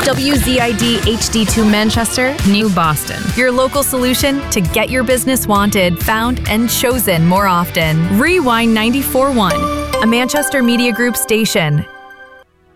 WZID HD2 Manchester, New Boston. your local solution to get your business wanted, found, and chosen more often. Rewind 94.1, a Manchester Media Group station.